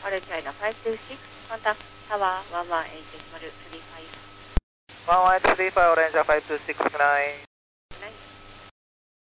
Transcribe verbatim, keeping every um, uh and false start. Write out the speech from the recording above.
Orange China five two six, contact Tower one one eight decimal three five. one one eight three five, Orange five two six nine.